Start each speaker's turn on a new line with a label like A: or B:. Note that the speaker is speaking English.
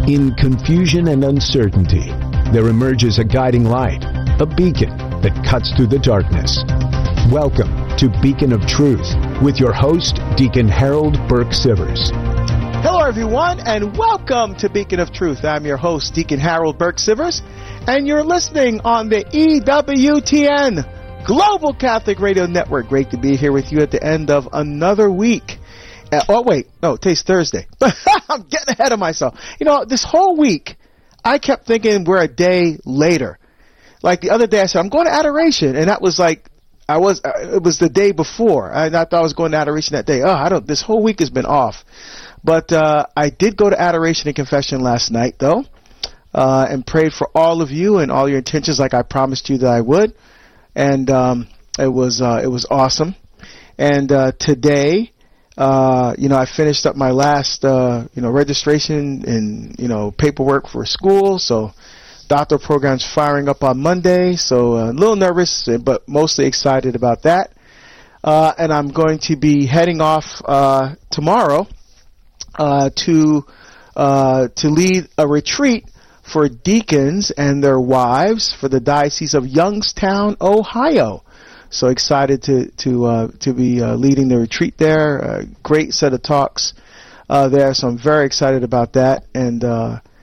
A: In confusion and uncertainty, there emerges a guiding light, a beacon that cuts through the darkness. Welcome to Beacon of Truth with your host, Deacon Harold Burke Sivers.
B: Hello, everyone, and welcome to Beacon of Truth. I'm your host, Deacon Harold Burke Sivers, and you're listening on the EWTN Global Catholic Radio Network. Great to be here with you at the end of another week. Today's Thursday. I'm getting ahead of myself. You know, this whole week, I kept thinking we're a day later. Like the other day, I said, I'm going to adoration, and that was like, it was the day before, and I thought I was going to adoration that day. This whole week has been off. But I did go to adoration and confession last night, though, and prayed for all of you and all your intentions like I promised you that I would. And it was awesome. And today, I finished up my last, registration and, paperwork for school. So doctoral program's firing up on Monday. So a little nervous, but mostly excited about that. And I'm going to be heading off tomorrow to lead a retreat for deacons and their wives for the Diocese of Youngstown, Ohio. So excited to be leading the retreat there. Great set of talks there. So I'm very excited about that, and